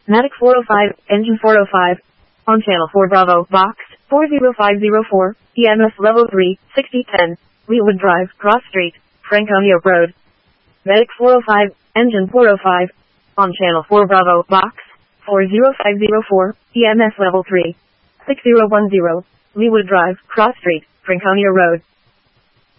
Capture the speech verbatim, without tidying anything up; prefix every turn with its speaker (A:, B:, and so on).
A: Matic four oh five, engine four oh five. On channel four Bravo, box, four zero five zero four, E M S level three, sixty ten, Wheatwood Drive, Cross Street, Franconia Road. Medic four oh five, engine four oh five. On channel four Bravo, box, four zero five zero four, E M S level three, six zero one zero, Wheatwood Drive, Cross Street, Franconia Road.